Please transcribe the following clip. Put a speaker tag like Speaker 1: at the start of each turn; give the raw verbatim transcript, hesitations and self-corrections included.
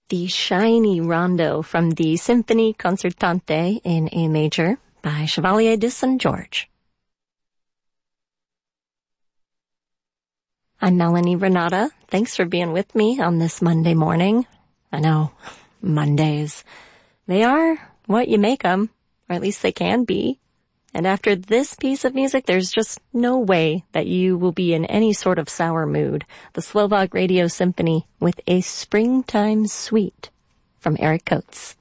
Speaker 1: the shiny rondo from the Symphonie Concertante in A major by Chevalier de Saint George. I'm Melanie Renata. Thanks for being with me on this Monday morning. I know, Mondays. They are what you make them, or at least they can be. And after this piece of music, there's just no way that you will be in any sort of sour mood. The Slovak Radio Symphony with A Springtime Suite from Eric Coates.